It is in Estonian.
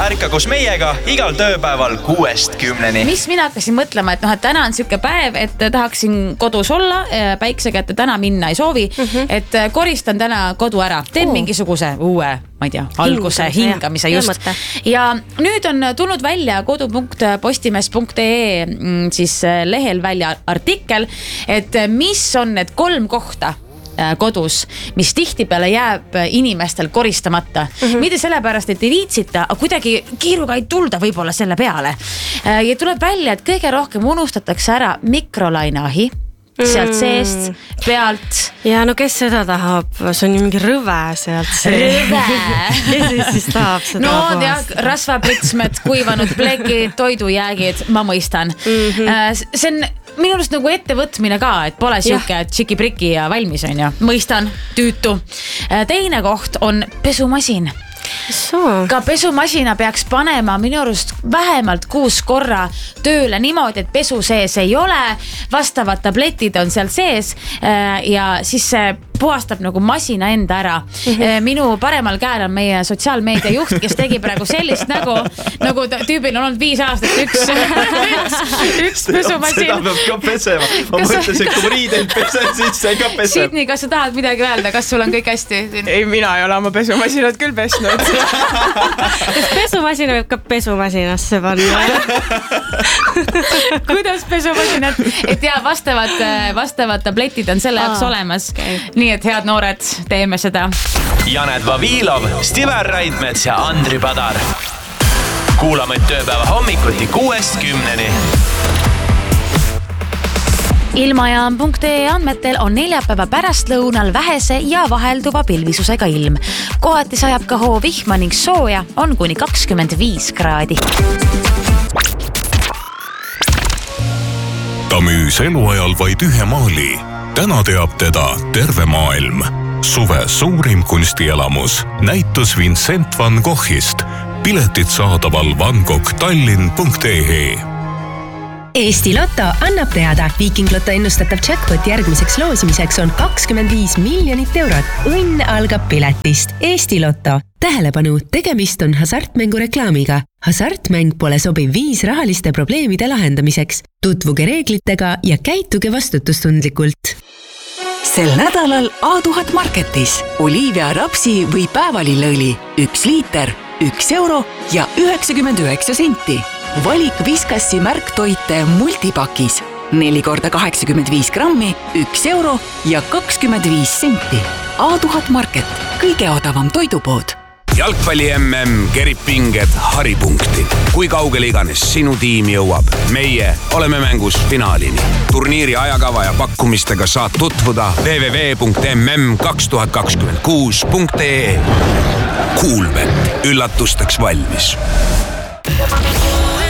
ärka koos meiega igal tööpäeval 6-10. Mis mina hakkasin mõtlema, et täna on siuke päev, et tahaksin kodus olla, päikse kätte täna minna ei soovi, et koristan täna kodu ära, teen mingisuguse uue, ma ei tea, alguse, hingamise just. Ja nüüd on tulnud välja kodu.postimees.ee siis lehel välja artikkel, et mis on need 3 kohta kodus, mis tihtipeale jääb inimestel koristamata. Mitte sellepärast, et ei viitsita, aga kuidagi kiiruga ei tulda võib-olla selle peale. Ja tuleb välja, et kõige rohkem unustatakse ära mikrolaineahi sealt seest, pealt. Ja no kes seda tahab? See on ju mingi rõve sealt seest. Kes siis tahab seda puhast? Rasvapritsmed, kuivanud plekid, toidujäägid, ma mõistan. See on minu arust nagu ettevõtmine ka, et pole siuke tšiki-priki ja valmis on ju. Mõistan, tüütu. Teine koht on pesumasin. Ka pesumasina peaks panema minu arust vähemalt 6 korra tööle niimoodi, et pesu sees ei ole, vastavad tabletid on seal sees ja siis see puhastab nagu masina enda ära. Minu paremal käel on meie sotsiaalmeedia juht, kes tegi praegu sellist nagu tüübil on olnud 5 aastat üks pesumasin. Seda peab ka pesema. Ma mõtlesin, kui riideid pesen, siis see ka peseb. Sidney, kas sa tahad midagi öelda? Kas sul on kõik hästi? Ei, mina ei ole oma pesumasinat küll pesnud. Kas pesumasina võib ka pesumasinasse panna? Kuidas pesumasinat? Et vastavad tabletid on selle jaoks olemas. Nii et head noored, teeme seda. Janet Vavilov, Stiver Raidmets ja Andri Padar. Kuulame tööpäeva hommikuti 6-10. Ilmajaam.ee andmetel on neljapäeva pärastlõunal vähese ja vahelduva pilvisusega ilm. Kohati sajab ka hoovihma ning sooja on kuni 25 kraadi. Ta müüs eluajal vaid ühe maali. Täna teab teda terve maailm. Suve suurim kunstielamus. Näitus Vincent van Goghist. Piletid saadaval vangoghtallinn.ee. Eesti Lotto annab teada. Viking Lotto ennustatav jackpot järgmiseks loosimiseks on 25 miljonit eurot. Õnn algab piletist. Eesti Lotto. Tähelepanu, tegemist on hasartmängu reklaamiga. Hasartmäng pole sobiv viis rahaliste probleemide lahendamiseks. Tutvuge reeglitega ja käituge vastutustundlikult. Sel nädalal A1000 Marketis Olivia rapsi või päevalilleõli 1 liiter, 1 euro ja 99 senti. Valik Viskassi märktoite multipakis 4x85 grammi, 1 euro ja 25 senti. A1000 Market, kõige odavam toidupood. Jalgpalli MM kerib pinged haripunkti. Kui kaugele iganes sinu tiim jõuab, meie oleme mängus finaalini. Turniiri ajakava ja pakkumistega saad tutvuda www.mm2026.ee. Coolbet, üllatusteks valmis.